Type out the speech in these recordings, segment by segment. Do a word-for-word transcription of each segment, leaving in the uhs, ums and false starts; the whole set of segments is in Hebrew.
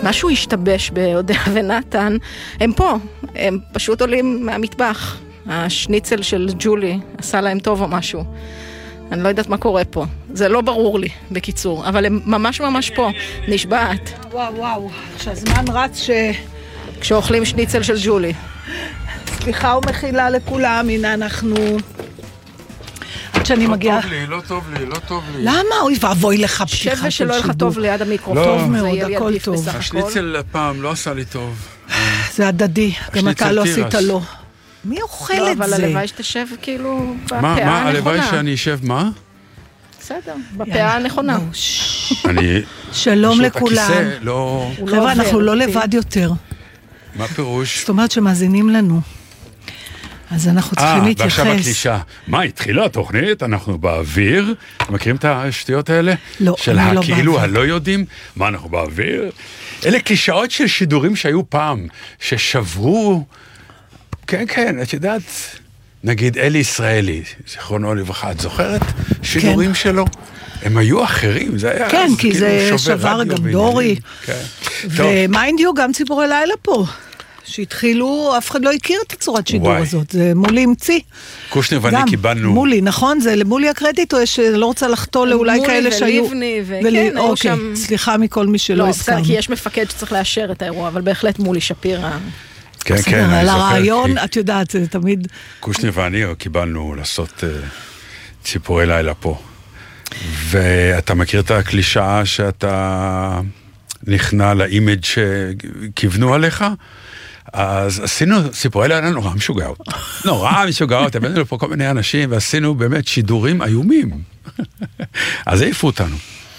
משהו השתבש בהודעה ונתן, הם פה, הם פשוט עולים מהמטבח. השניצל של ג'ולי עשה להם טוב או משהו. אני לא יודעת מה קורה פה. זה לא ברור לי, בקיצור. אבל הם ממש ממש פה. נשבעת. וואו, וואו. שהזמן רץ ש... כשאוכלים שניצל של ג'ולי. סליחה ומחילה לכולם. הנה אנחנו... עד שאני מגיעה... לא טוב לי, לא טוב לי, לא טוב לי. למה? אוי ואבוי לך פתיחה של שווה שלא לך טוב ליד המיקרופון. טוב מאוד, הכל טוב. השניצל הפעם לא עשה לי טוב. זה הדדי. גם אתה לא עשית לו. מי אוכל את זה? לא, אבל הלוואי שתשב כאילו בפאה מה, הנכונה. מה, הלוואי שאני אשב, מה? בסדר, בפאה הנכונה. אני... שלום לכולם. הכיסא לא... חבר'ה, אנחנו לא לבד יותר. מה פירוש? זאת אומרת שמאזינים לנו. אז אנחנו צריכים להתייחס. אה, ועכשיו הקלישה. מה, התחילה התוכנית? אנחנו באוויר? אתם מכירים את השטויות האלה? לא, של אני לא הכאילו באוויר. הלא יודעים? מה, אנחנו באוויר? אלה קלישאות של שידורים שהיו פעם, ששברו... כן, כן, את יודעת, נגיד אלי ישראלי, זיכרונו לברכה, את זוכרת שידורים שלו? הם היו אחרים, זה היה... כן, כי זה שבר גם דורי. ומיינד יו, גם ציפורי לילה פה. שהתחילו, אף אחד לא הכיר את הצורת שידור הזאת, זה מולי המציא. קושנר ואני קיבלנו... מולי, נכון? זה למולי הקרדיט, או שלא רוצה לחתול לאולי כאלה שהיו... מולי ולבני, וכן, היו שם... סליחה מכל מי שלא הסכם. לא, כי יש מפקד שצריך לאשר את האירוע, אבל בהחלט מולי שפירה... כן, כן, אני על זוכר. הרעיון, את יודעת, זה תמיד... קושנר ואני קיבלנו לעשות ציפורי לילה פה. ואתה מכיר את הקלישאה שאתה נכנע לאימג' שכיוונו עליך? אז עשינו סיפורי לילה נורא משוגעות. נורא משוגעות, הבאנו לפה כל מיני אנשים, ועשינו באמת שידורים איומים. אז העיפו אותנו.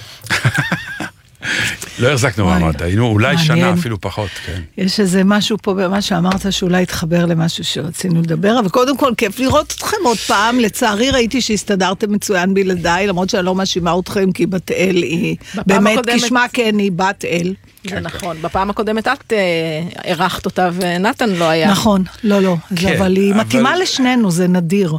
לא החזקנו מעמד, היינו אולי שנה אפילו פחות, כן. יש איזה משהו פה במה שאמרת שאולי התחבר למשהו שרצינו לדבר, אבל קודם כל כיף לראות אתכם עוד פעם, לצערי ראיתי שהסתדרתם מצוין בלעדיי, למרות שאני לא מאשימה אתכם כי בת אל היא, באמת כשמה כן היא בת אל. זה נכון, בפעם הקודמת את ערכת אותה ונתן לא היה. נכון, לא, לא, אבל היא מתאימה לשנינו, זה נדיר.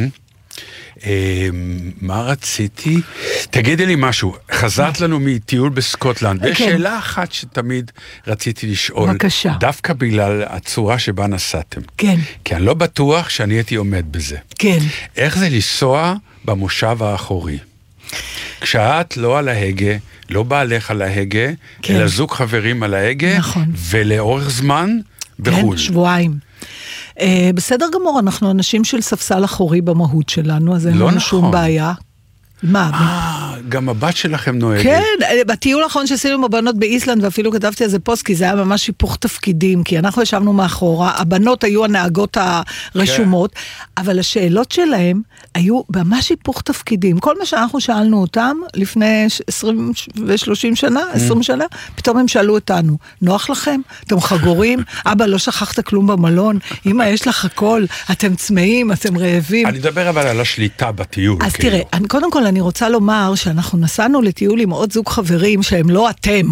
מה רציתי? תגידי לי משהו, חזרת לנו מטיול בסקוטלנד, ויש שאלה אחת שתמיד רציתי לשאול, דווקא בגלל הצורה שבה נסעתם. כן. כי אני לא בטוח שאני הייתי עומד בזה. כן. איך זה לנסוע במושב האחורי? כשאת לא על ההגה, לא בעלך על ההגה, אלא זוג חברים על ההגה, ולאורך זמן בחול. כן, שבועיים. בסדר גמור, אנחנו אנשים של ספסל אחורי במהות שלנו, אז אין לנו שום בעיה. מה? גם הבת שלכם נוהגת. כן, בטיול האחרון שעשינו עם הבנות באיסלנד, ואפילו כתבתי על זה פוסט, כי זה היה ממש היפוך תפקידים, כי אנחנו ישבנו מאחורה, הבנות היו הנהגות הרשומות, אבל השאלות שלהם היו ממש היפוך תפקידים. כל מה שאנחנו שאלנו אותם לפני עשרים ושלושים שנה, עשרים שנה, פתאום הם שאלו אותנו, נוח לכם? אתם חגורים? אבא, לא שכחת כלום במלון? אמא, יש לך הכל? אתם צמאים? אתם רעבים? אני מדבר אבל על השליטה בטיול. אז תראה, קודם כל אני רוצה לומר שאנחנו נסענו לטיול עם עוד זוג חברים שהם לא אתם,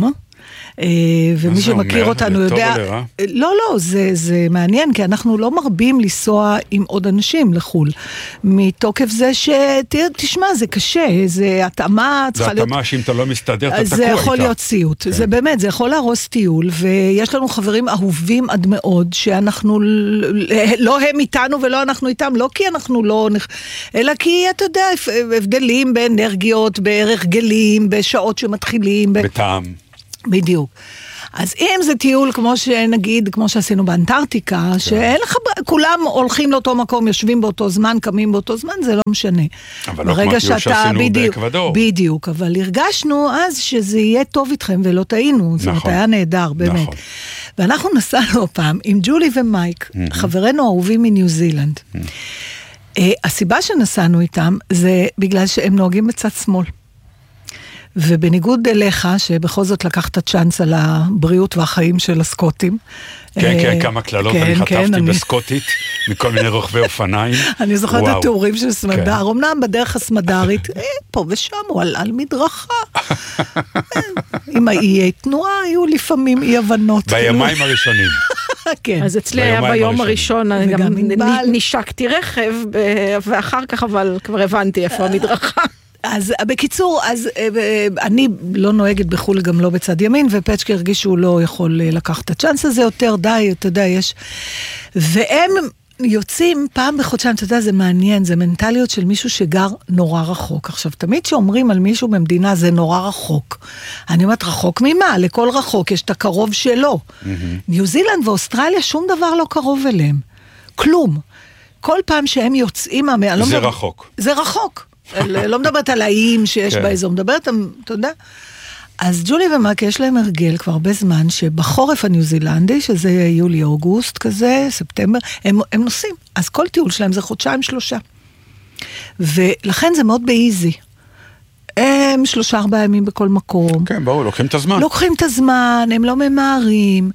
ומי שמכיר אותנו יודע... לא, לא, זה, זה מעניין, כי אנחנו לא מרבים לנסוע עם עוד אנשים לחול. מתוקף זה שתשמע, זה קשה, זה התאמה... זה התאמה שאם אתה לא מסתדר, אתה תקוע איתה. זה יכול להיות סיוט, זה באמת, זה יכול להרוס טיול, ויש לנו חברים אהובים עד מאוד, שאנחנו, לא הם איתנו ולא אנחנו איתם, לא כי אנחנו לא... אלא כי, אתה יודע, הבדלים באנרגיות, בערך גלים, בשעות שמתחילים... בטעם. בדיוק. אז אם זה טיול כמו שנגיד, כמו שעשינו באנטארקטיקה, שאין לך, כולם הולכים לאותו מקום, יושבים באותו זמן, קמים באותו זמן, זה לא משנה. אבל לא כמו טיול שעשינו באקוודור. בדיוק, אבל הרגשנו אז שזה יהיה טוב איתכם ולא טעינו, זאת אומרת, היה נהדר, באמת. ואנחנו נסענו פעם עם ג'ולי ומייק, חברינו אהובים מניו זילנד. הסיבה שנסענו איתם זה בגלל שהם נוהגים בצד שמאל. ובניגוד אליך, שבכל זאת לקחת צ'אנס על הבריאות והחיים של הסקוטים. כן, כן, כמה כללות אני חטפתי בסקוטית, מכל מיני רוכבי אופניים. אני זוכרת את התיאורים של סמדר, אמנם בדרך הסמדרית, פה ושם, הוא על מדרכה. עם האיי תנועה, היו לפעמים אי הבנות. בימיים הראשונים. אז אצלי היה ביום הראשון, גם נשקתי רכב, ואחר כך אבל כבר הבנתי איפה המדרכה. אז בקיצור, אז אני לא נוהגת בחול גם לא בצד ימין, ופצ'קי הרגיש שהוא לא יכול לקחת את הצ'אנס הזה יותר, די, אתה יודע, יש... והם יוצאים פעם בחודשיים, אתה יודע, זה מעניין, זה מנטליות של מישהו שגר נורא רחוק. עכשיו, תמיד שאומרים על מישהו במדינה, זה נורא רחוק. אני אומרת, רחוק ממה? לכל רחוק יש את הקרוב שלו. Mm-hmm. ניו זילנד ואוסטרליה, שום דבר לא קרוב אליהם. כלום. כל פעם שהם יוצאים... זה לא מדבר... רחוק. זה רחוק. לא מדברת על האיים שיש באזור, מדברת, אתה יודע. אז ג'ולי ומק יש להם הרגל כבר הרבה זמן, שבחורף הניו זילנדי, שזה יולי-אוגוסט כזה, ספטמבר, הם, הם נוסעים. אז כל טיול שלהם זה חודשיים שלושה. ולכן זה מאוד באיזי. הם שלושה ארבעה ימים בכל מקום. כן, ברור, לוקחים את הזמן. לוקחים את הזמן, הם לא ממהרים.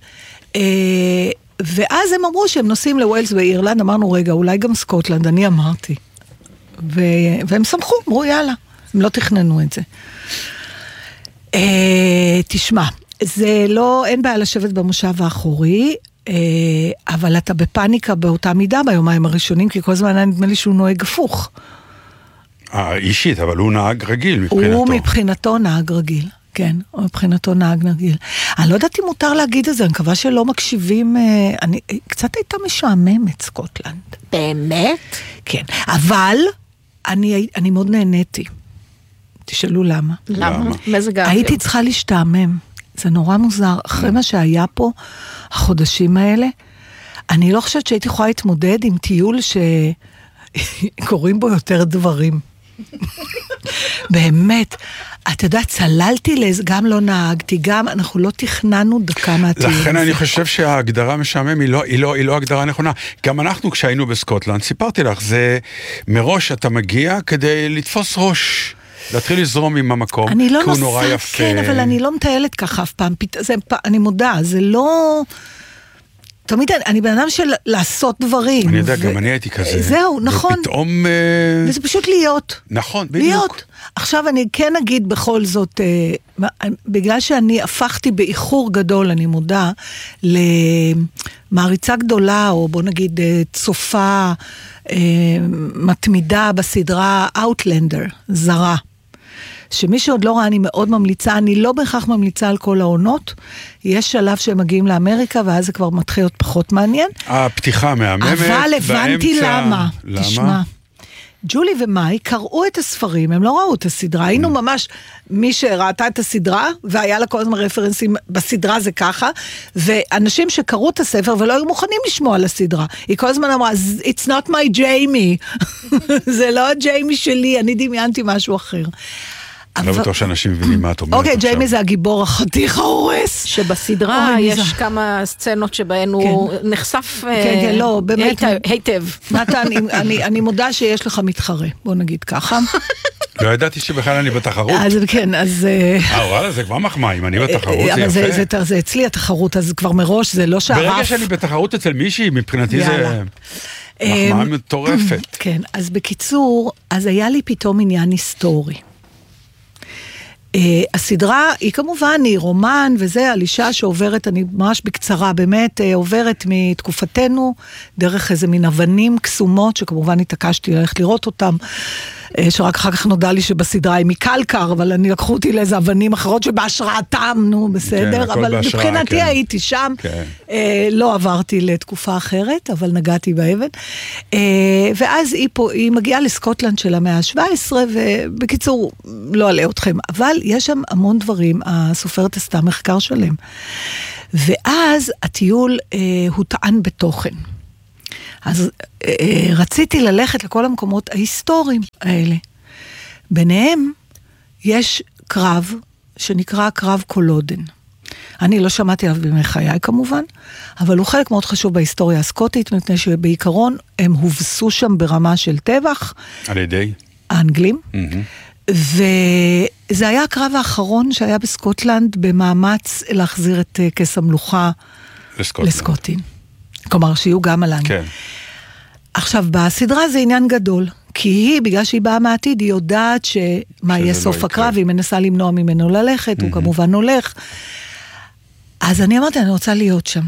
ואז הם אמרו שהם נוסעים לווילס באירלנד, אמרנו רגע, אולי גם סקוטלנד, אני אמרתי. ו... והם שמחו, אמרו יאללה, הם לא תכננו את זה. Uh, תשמע, זה לא, אין בעיה לשבת במושב האחורי, uh, אבל אתה בפניקה באותה מידה ביומיים הראשונים, כי כל הזמן נדמה לי שהוא נוהג הפוך. אה, אישית, אבל הוא נהג רגיל מבחינתו. הוא מבחינתו נהג רגיל, כן, הוא מבחינתו נהג רגיל. אני לא יודעת אם מותר להגיד את זה, אני מקווה שלא מקשיבים, uh, אני, קצת הייתה משעממת סקוטלנד. באמת? כן, אבל אני, אני מאוד נהניתי. תשאלו למה. למה? מזג האוויר. הייתי צריכה להשתעמם. זה נורא מוזר. אחרי מה שהיה פה, החודשים האלה, אני לא חושבת שהייתי יכולה להתמודד עם טיול שקוראים בו יותר דברים. באמת. אתה יודע, צללתי לזה, גם לא נהגתי, גם אנחנו לא תכננו דקה מהטיול. לכן אני חושב שההגדרה משעמם היא לא, היא לא, היא לא הגדרה נכונה. גם אנחנו כשהיינו בסקוטלנד, סיפרתי לך, זה מראש אתה מגיע כדי לתפוס ראש. להתחיל לזרום עם המקום, כי הוא נורא יפה. כן, אבל אני לא מטיילת ככה אף פעם, אני מודה, זה לא... תמיד אני בן אדם של לעשות דברים. אני יודע, גם אני הייתי כזה. זהו, נכון. ופתאום... וזה פשוט להיות. נכון, בדיוק. להיות. עכשיו אני כן אגיד בכל זאת, בגלל שאני הפכתי באיחור גדול, אני מודה, למעריצה גדולה, או בוא נגיד צופה מתמידה בסדרה Outlander, זרה. שמי שעוד לא ראה, אני מאוד ממליצה, אני לא בהכרח ממליצה על כל העונות, יש שלב שהם מגיעים לאמריקה, ואז זה כבר מתחיל להיות פחות מעניין. הפתיחה מהממת, אבל הבנתי באמצע... למה. למה? תשמע, ג'ולי ומאי קראו את הספרים, הם לא ראו את הסדרה, היינו ממש, מי שראתה את הסדרה, והיה לה כל הזמן רפרנסים, בסדרה זה ככה, ואנשים שקראו את הספר, ולא היו מוכנים לשמוע על הסדרה, היא כל הזמן אמרה, it's not my Jamie, זה לא הג'יימי שלי, אני דמיינתי משהו אחר. לא בטוח שאנשים מבינים מה את אומרת עכשיו. אוקיי, ג'יימי זה הגיבור החתיך ההורס. שבסדרה יש כמה סצנות שבהן הוא נחשף היטב. נתן, אני מודה שיש לך מתחרה, בוא נגיד ככה. לא ידעתי שבכלל אני בתחרות. אז כן, אז... אה, וואלה, זה כבר מחמאה, אם אני בתחרות זה יפה. אבל זה אצלי התחרות, אז כבר מראש זה לא שערף. ברגע שאני בתחרות אצל מישהי, מבחינתי זה מחמאה מטורפת. כן, אז בקיצור, אז היה לי פתאום עניין היסטורי. Uh, הסדרה היא כמובן, היא רומן וזה, על אישה שעוברת, אני ממש בקצרה, באמת uh, עוברת מתקופתנו, דרך איזה מין אבנים קסומות, שכמובן התעקשתי ללכת לראות אותם, uh, שרק אחר כך נודע לי שבסדרה היא מקלקר, אבל אני לקחו אותי לאיזה אבנים אחרות שבהשראתם, נו בסדר, כן, אבל בהשראה, מבחינתי כן. הייתי שם, כן. uh, לא עברתי לתקופה אחרת, אבל נגעתי באבן, uh, ואז היא, פה, היא מגיעה לסקוטלנד של המאה ה-שבע עשרה, ובקיצור, לא עלה אתכם, אבל יש שם המון דברים, הסופרת עשתה מחקר שלם. ואז הטיול אה, הוא טען בתוכן. אז אה, רציתי ללכת לכל המקומות ההיסטוריים האלה. ביניהם יש קרב שנקרא קרב קולודן. אני לא שמעתי עליו בימי חיי כמובן, אבל הוא חלק מאוד חשוב בהיסטוריה הסקוטית, מפני שבעיקרון הם הובסו שם ברמה של טבח. על ידי? האנגלים. Mm-hmm. וזה היה הקרב האחרון שהיה בסקוטלנד במאמץ להחזיר את כס המלוכה לסקוטים. כלומר, שיהיו גם על האנגלים. כן. עכשיו, בסדרה זה עניין גדול, כי היא, בגלל שהיא באה מהעתיד, היא יודעת שמה יהיה סוף הקרב, היא מנסה למנוע ממנו ללכת, הוא כמובן הולך. אז אני אמרתי, אני רוצה להיות שם.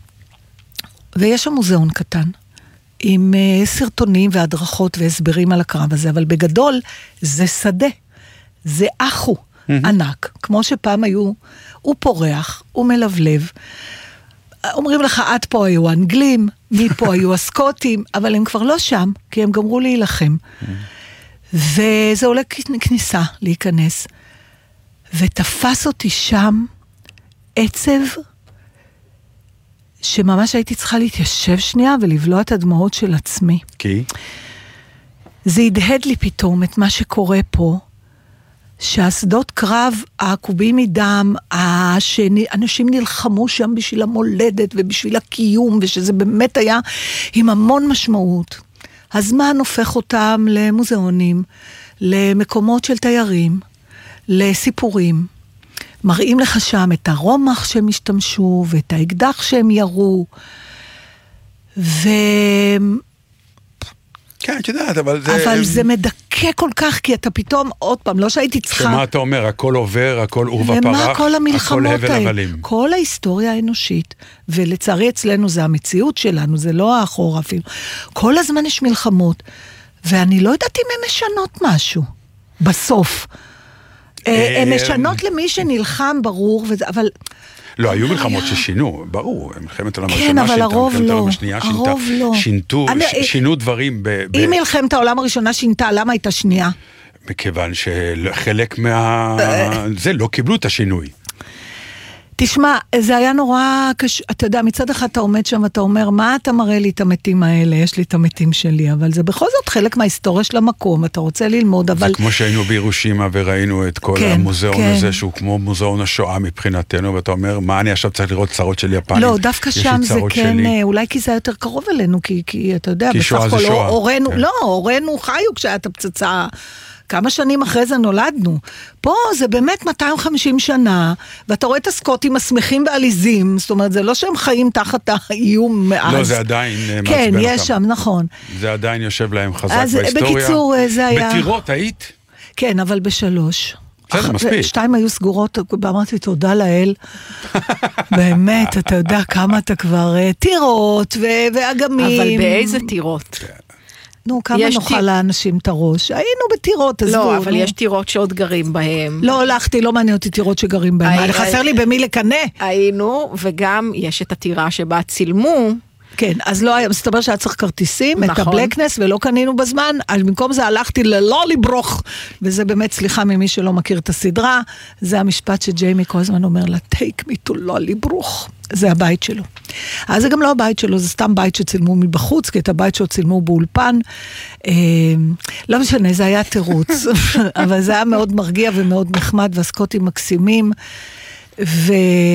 ויש שם מוזיאון קטן. עם סרטונים והדרכות והסברים על הקרב הזה, אבל בגדול זה שדה. זה אחו ענק, כמו שפעם היו, הוא פורח, הוא מלבלב. אומרים לך, עד פה היו האנגלים, מפה היו הסקוטים, אבל הם כבר לא שם, כי הם גמרו להילחם. וזה עולה כניסה להיכנס. ותפס אותי שם עצב, שממש הייתי צריכה להתיישב שנייה ולבלוע את הדמעות של עצמי. כי? זה הדהד לי פתאום את מה שקורה פה, שהשדות קרב העקובים מדם, שאנשים נלחמו שם בשביל המולדת ובשביל הקיום, ושזה באמת היה עם המון משמעות. הזמן הופך אותם למוזיאונים, למקומות של תיירים, לסיפורים. מראים לך שם את הרומח שהם השתמשו, ואת האקדח שהם ירו, ו... כן, את יודעת, אבל זה... אבל זה מדכא כל כך, כי אתה פתאום, עוד פעם, לא שהייתי צריכה... שמה אתה אומר, הכל עובר, הכל עורבא פרח, ומה כל המלחמות הכל הבל האלה? הבלים. כל ההיסטוריה האנושית, ולצערי אצלנו זה המציאות שלנו, זה לא האחור אפילו. כל הזמן יש מלחמות, ואני לא יודעת אם הן משנות משהו, בסוף. הן משנות למי שנלחם, ברור, אבל... לא, היו מלחמות ששינו, ברור, מלחמת העולם כן, הראשונה אבל שינתה, הרוב מלחמת לא, העולם השנייה הרוב שינתה, לא. שינתו, אני- ש- שינו דברים ב... ב- אם מלחמת העולם הראשונה שינתה, למה הייתה שנייה? מכיוון שחלק מה... זה, לא קיבלו את השינוי. תשמע, זה היה נורא קשה, אתה יודע, מצד אחד אתה עומד שם ואתה אומר, מה אתה מראה לי את המתים האלה? יש לי את המתים שלי, אבל זה בכל זאת חלק מההיסטוריה של המקום, אתה רוצה ללמוד, אבל... זה כמו שהיינו בירושימה וראינו את כל כן, המוזיאון כן. הזה, שהוא כמו מוזיאון השואה מבחינתנו, ואתה אומר, מה אני עכשיו צריך לראות צרות של יפנים? לא, דווקא יש לי שם זה צרות כן, שלי. אולי כי זה היה יותר קרוב אלינו, כי, כי אתה יודע, כי בסך שואה זה הכל שואה, הורינו, כן. לא, הורינו חיו כשהייתה פצצה, כמה שנים אחרי זה נולדנו. פה זה באמת מאתיים וחמישים שנה, ואתה רואה את הסקוטים השמחים ועליזים, זאת אומרת, זה לא שהם חיים תחת האיום מאז. לא, זה עדיין אה, מעצבן כן, אותם. יש שם, נכון. זה עדיין יושב להם חזק אז בהיסטוריה. בקיצור, זה היה... בטירות היית? כן, אבל בשלוש. בסדר, אח- מספיק. שתיים היו סגורות, ואמרתי תודה לאל. באמת, אתה יודע כמה אתה כבר... אה, טירות ו- ואגמים. אבל באיזה טירות? נו, כמה יש נאכל טיר- לאנשים את הראש? היינו בטירות, עזבו. לא, אבל נו. יש טירות שעוד גרים בהם. לא הלכתי, לא מעניין אותי טירות שגרים בהם. הי- מה, חסר הי- לי במי לקנה. היינו, וגם יש את הטירה שבה צילמו, כן, אז לא היה, מסתבר שהיה צריך כרטיסים, את נכון. הבלקנס, ולא קנינו בזמן, אז במקום זה הלכתי ללא לברוך, וזה באמת, סליחה ממי שלא מכיר את הסדרה, זה המשפט שג'יימי כל הזמן אומר לה, take me to לא לברוך, זה הבית שלו. אז זה גם לא הבית שלו, זה סתם בית שצילמו מבחוץ, כי את הבית שלו צילמו באולפן, אה, לא משנה, זה היה תירוץ, אבל זה היה מאוד מרגיע ומאוד נחמד, והסקוטים מקסימים, ו...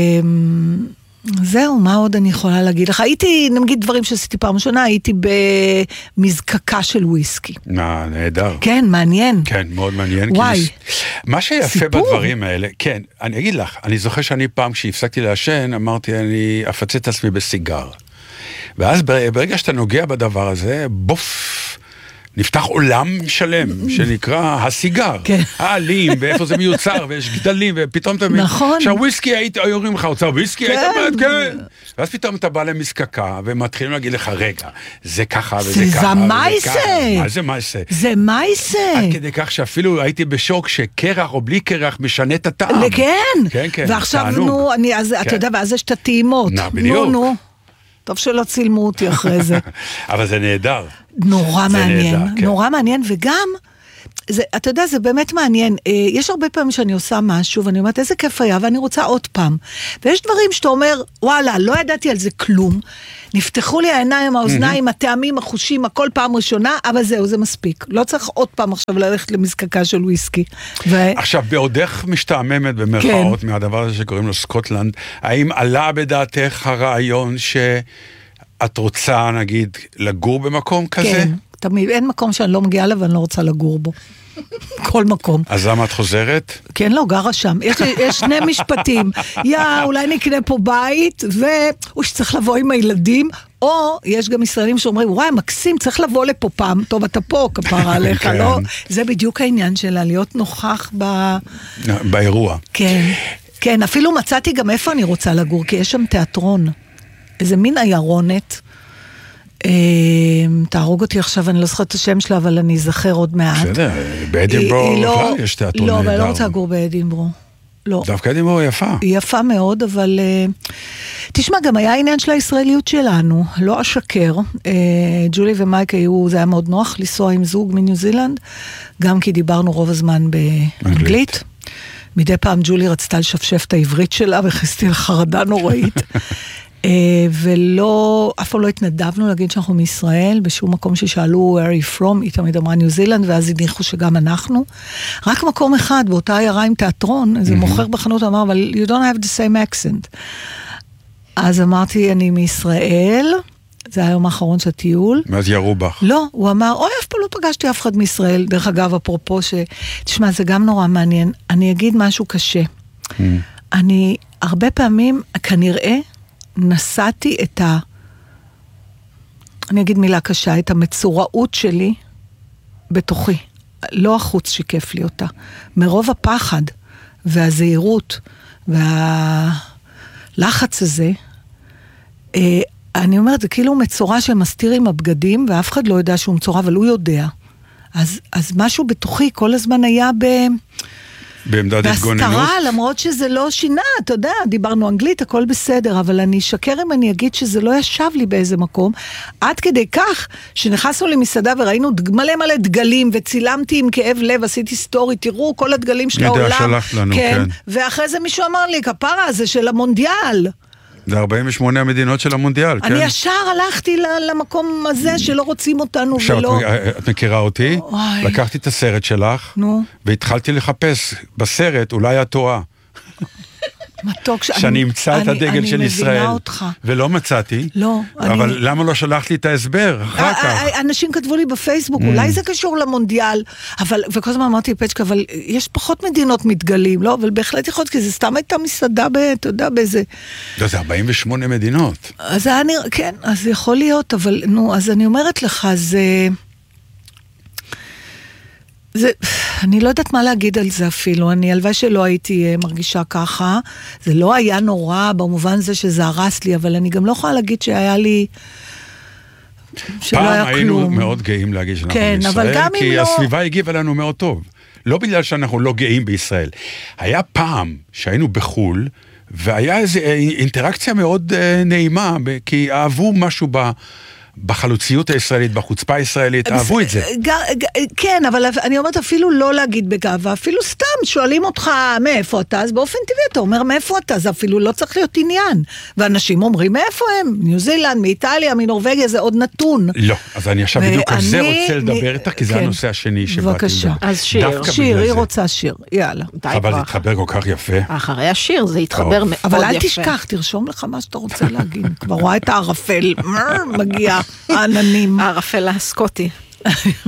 זהו, מה עוד אני יכולה להגיד לך? הייתי, נגיד דברים שעשיתי פעם ראשונה, הייתי במזקקה של וויסקי. מה, נהדר. כן, מעניין. כן, מאוד מעניין. וואי. כי זה- מה שיפה סיפור. בדברים האלה, כן, אני אגיד לך, אני זוכר שאני פעם כשהפסקתי לעשן, אמרתי, אני אפצה את עצמי בסיגר. ואז בר- ברגע שאתה נוגע בדבר הזה, בוף, נפתח עולם שלם, שנקרא הסיגר. כן. העלים, ואיפה זה מיוצר, ויש גדלים, ופתאום אתה מבין, נכון. שהוויסקי, היית, היו אומרים לך, רוצה וויסקי? היית כן. אומרת, כן. ואז פתאום אתה בא למזקקה, ומתחילים להגיד לך, רגע, זה ככה וזה זה ככה, מייסה. ככה. מה זה מייסה? זה מייסה. עד כדי כך שאפילו הייתי בשוק שקרח או בלי קרח משנה את הטעם. כן. כן, כן, ועכשיו, תענוג. נו, אני, אז, אתה כן. יודע, ואז יש את הטעימות. נו, בדיוק. נו, נו. טוב שלא צילמו אותי אחרי זה. אבל זה נהדר. נורא זה מעניין, נהדר, כן. נורא מעניין, וגם, זה, אתה יודע, זה באמת מעניין, אה, יש הרבה פעמים שאני עושה משהו, ואני אומרת, איזה כיף היה, ואני רוצה עוד פעם. ויש דברים שאתה אומר, וואלה, לא ידעתי על זה כלום, נפתחו לי העיניים, האוזניים, הטעמים, החושים, הכל פעם ראשונה, אבל זהו, זה מספיק. לא צריך עוד פעם עכשיו ללכת למזקקה של וויסקי. ו... עכשיו, בעודך משתעממת במרכאות כן. מהדבר הזה שקוראים לו סקוטלנד, האם עלה בדעתך הרעיון שאת רוצה, נגיד, לגור במקום כזה? כן, תמיד, אין מקום שאני לא מגיעה לה ואני לא רוצה לגור בו. כל מקום. אז למה את חוזרת? כן, לא, גרה שם. יש, יש שני משפטים. יא, אולי נקנה פה בית, והוא שצריך לבוא עם הילדים, או יש גם ישראלים שאומרים, וואי, מקסים, צריך לבוא לפה פעם. טוב, אתה פה, כפרה עליך, כן. לא? זה בדיוק העניין שלה, להיות נוכח ב... באירוע. כן, כן, אפילו מצאתי גם איפה אני רוצה לגור, כי יש שם תיאטרון. איזה מין עיירונת. תהרוג אותי עכשיו, אני לא זוכרת את השם שלה, אבל אני אזכר עוד מעט. בסדר, באדינבורו בכלל יש תיאטרון נהדר. לא, אבל אני לא רוצה לגור באדינבורו. לא. דווקא אדינבורו יפה. היא יפה מאוד, אבל תשמע, גם היה העניין של הישראליות שלנו, לא אשקר. ג'ולי ומייק היו, זה היה מאוד נוח לנסוע עם זוג מניו זילנד, גם כי דיברנו רוב הזמן באנגלית. מדי פעם ג'ולי רצתה לשפשף את העברית שלה, וחסתי לחרדה נוראית. ולא, אף פעם לא התנדבנו להגיד שאנחנו מישראל, בשום מקום ששאלו where are you from, היא תמיד אמרה ניו זילנד, ואז הניחו שגם אנחנו. רק מקום אחד, באותה עיירה עם תיאטרון, איזה מוכר בחנות אמר, אבל you don't have the same accent. אז אמרתי, אני מישראל, זה היה היום האחרון של הטיול. ואז ירו בך. לא, הוא אמר, אוי, אף פעם לא פגשתי אף אחד מישראל. דרך אגב, אפרופו ש... תשמע, זה גם נורא מעניין. אני אגיד משהו קשה. אני, הרבה פעמים, כנראה, נסעתי את ה... אני אגיד מילה קשה, את המצוראות שלי בתוכי. לא החוץ שיקף לי אותה. מרוב הפחד והזהירות והלחץ הזה, אני אומרת, זה כאילו מצורע שמסתיר עם הבגדים, ואף אחד לא יודע שהוא מצורע, אבל הוא יודע. אז, אז משהו בתוכי כל הזמן היה ב... בעמדת התגוננות. בהסתרה, למרות שזה לא שינה, אתה יודע, דיברנו אנגלית, הכל בסדר, אבל אני אשקר אם אני אגיד שזה לא ישב לי באיזה מקום, עד כדי כך שנכנסנו למסעדה וראינו מלא מלא דגלים, וצילמתי עם כאב לב, עשיתי סטורי, תראו כל הדגלים של העולם. יודע, שלחת לנו, כן. כן. ואחרי זה מישהו אמר לי, כפרה, זה של המונדיאל. זה ארבעים ושמונה המדינות של המונדיאל, כן? אני ישר הלכתי למקום הזה שלא רוצים אותנו ולא... את מכירה אותי? לקחתי את הסרט שלך, והתחלתי לחפש בסרט, אולי את טועה. מתוק, שאני אמצא את הדגל של ישראל. ולא מצאתי. לא. אבל למה לא שלחת לי את ההסבר אחר כך? אנשים כתבו לי בפייסבוק, אולי זה קשור למונדיאל, וכל הזמן אמרתי פצ'קה, אבל יש פחות מדינות מתגלים, לא? אבל בהחלט יכול להיות, כי זה סתם הייתה מסעדה, אתה יודע, באיזה... זה ארבעים ושמונה מדינות. אז היה נראה, כן, אז יכול להיות, אבל נו, אז אני אומרת לך, זה... זה, אני לא יודעת מה להגיד על זה אפילו, אני הלוואי שלא הייתי מרגישה ככה, זה לא היה נורא במובן זה שזה הרס לי, אבל אני גם לא יכולה להגיד שהיה לי, שלא היה כלום. פעם היינו מאוד גאים להגיד שאנחנו כן, בישראל, אבל גם כי אם לא... הסביבה הגיבה לנו מאוד טוב. לא בגלל שאנחנו לא גאים בישראל. היה פעם שהיינו בחול, והיה איזו אינטראקציה מאוד נעימה, כי אהבו משהו ב... בחלוציות הישראלית, בחוצפה הישראלית, אהבו את זה. כן, אבל אני אומרת אפילו לא להגיד בגאווה, אפילו סתם שואלים אותך מאיפה אתה, אז באופן טבעי אתה אומר מאיפה אתה, זה אפילו לא צריך להיות עניין. ואנשים אומרים מאיפה הם, ניו זילנד, מאיטליה, מנורווגיה, זה עוד נתון. לא, אז אני עכשיו בדיוק על זה רוצה לדבר איתך, כי זה הנושא השני שבאתי. בבקשה. אז שיר. שיר, היא רוצה שיר, יאללה. אבל זה התחבר כל כך יפה. אחרי השיר זה התחבר מאוד יפה. אבל אל תשכח, תרשום לך מה שאתה רוצה להגיד. כבר רואה את הערפל, מגיע. העננים. הערפל הסקוטי.